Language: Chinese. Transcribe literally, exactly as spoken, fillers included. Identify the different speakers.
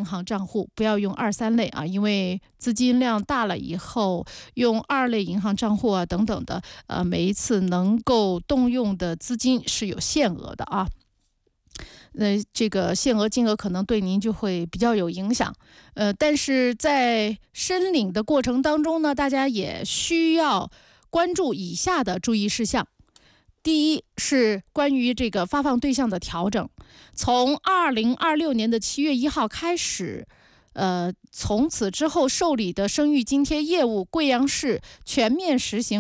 Speaker 1: 银行账户，不要用二三类啊，因为资金量大了以后，用二类银行账户啊等等的，呃，每一次能够动用的资金是有限额的啊。那这个限额金额可能对您就会比较有影响，呃，但是在申领的过程当中呢，大家也需要关注以下的注意事项。第一是关于这个发放对象的调整，从二零二六年的七月一号开始，呃，从此之后受理的生育津贴业务，贵阳市全面实行